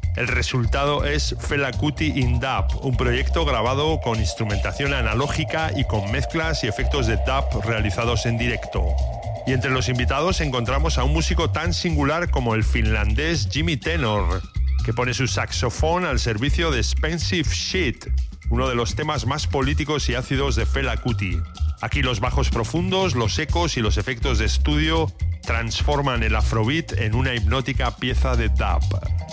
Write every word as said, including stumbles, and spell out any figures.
El resultado es Fela Kuti in Dub, un proyecto grabado con instrumentación analógica y con mezclas y efectos de dub realizados en directo. Y entre los invitados encontramos a un músico tan singular como el finlandés Jimmy Tenor, que pone su saxofón al servicio de Expensive Shit, uno de los temas más políticos y ácidos de Fela Kuti. Aquí los bajos profundos, los ecos y los efectos de estudio transforman el afrobeat en una hipnótica pieza de dub.